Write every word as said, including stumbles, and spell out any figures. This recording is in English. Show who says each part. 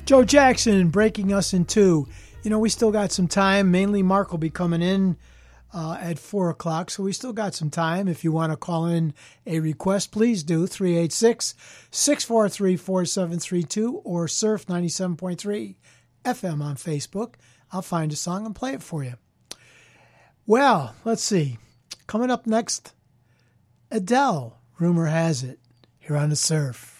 Speaker 1: Joe Jackson breaking us in two. You know, we still got some time. Mainly Mark will be coming in uh, at four o'clock, so we still got some time. If you want to call in a request, please do. three eight six, six four three, four seven three two or Surf ninety-seven point three F M on Facebook. I'll find a song and play it for you. Well, let's see. Coming up next, Adele, Rumor Has It, here on the Surf.